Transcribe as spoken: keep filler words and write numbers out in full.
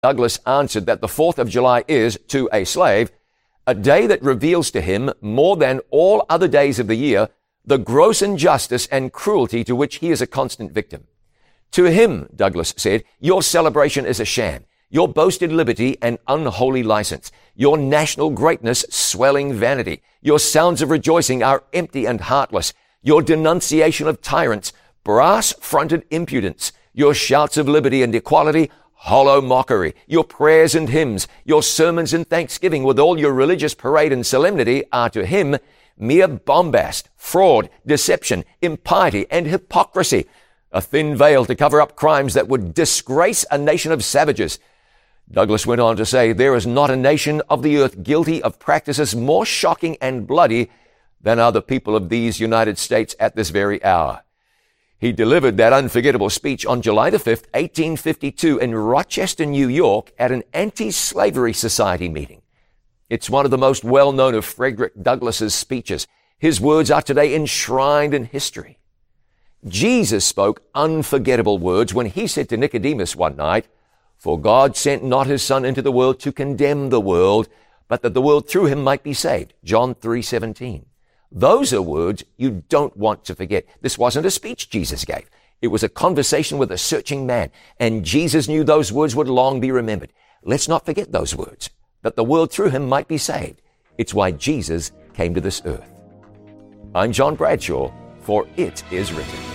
Douglas answered that the fourth of July is, to a slave, a day that reveals to him, more than all other days of the year, the gross injustice and cruelty to which he is a constant victim. To him, Douglas said, your celebration is a sham, your boasted liberty an unholy license, your national greatness swelling vanity, your sounds of rejoicing are empty and heartless, your denunciation of tyrants, brass-fronted impudence, your shouts of liberty and equality, hollow mockery, your prayers and hymns, your sermons and thanksgiving with all your religious parade and solemnity are to him mere bombast, fraud, deception, impiety, and hypocrisy, a thin veil to cover up crimes that would disgrace a nation of savages. Douglas went on to say, there is not a nation of the earth guilty of practices more shocking and bloody than are the people of these United States at this very hour. He delivered that unforgettable speech on July the fifth, eighteen fifty-two in Rochester, New York at an anti-slavery society meeting. It's one of the most well-known of Frederick Douglass's speeches. His words are today enshrined in history. Jesus spoke unforgettable words when he said to Nicodemus one night, for God sent not his Son into the world to condemn the world, but that the world through him might be saved. John three seventeen. Those are words you don't want to forget. This wasn't a speech Jesus gave. It was a conversation with a searching man, and Jesus knew those words would long be remembered. Let's not forget those words, that the world through him might be saved. It's why Jesus came to this earth. I'm John Bradshaw, for it is written.